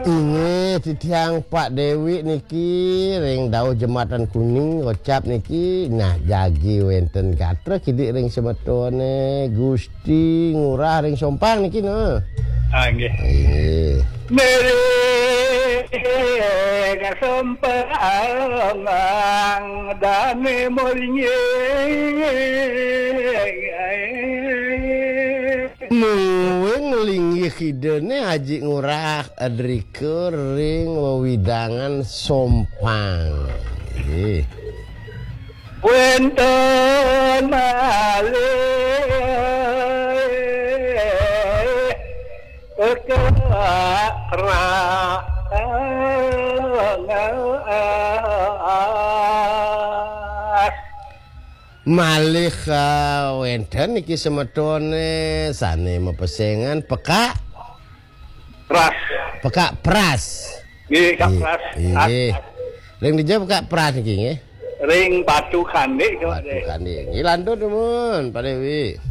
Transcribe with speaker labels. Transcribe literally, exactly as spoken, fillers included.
Speaker 1: Inge titiang Pak Dewi niki ring dawuh jembatan kuning gocap niki nah jagi wenten gatra kidik ring semetone Gusti ngurah ring sompang niki no.
Speaker 2: Ah nggih.
Speaker 1: Nggih.
Speaker 2: Nere sompang dane molinge
Speaker 1: Nuwing linggih kidene Haji Ngurah adrike ring wewidangan sompang. Nggih.
Speaker 2: Wenten malih kekra
Speaker 1: malih uh, wenten iki semetone sane mepesengan pekak
Speaker 2: pras.
Speaker 1: pekak pras.
Speaker 2: Nggih, Kak Pras.
Speaker 1: Nggih. Ring dijawab pekak pras iki nggih.
Speaker 2: Ring batu kandek kok.
Speaker 1: Batu kandek. Nggih landut nuwun Pak Dewi.